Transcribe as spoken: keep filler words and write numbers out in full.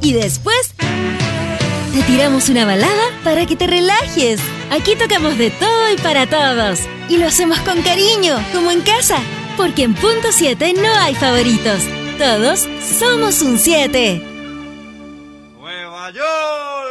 Y después te tiramos una balada para que te relajes. Aquí tocamos de todo y para todos. Y lo hacemos con cariño, como en casa. Porque en Punto siete no hay favoritos. Todos somos un siete. ¡Nueva York!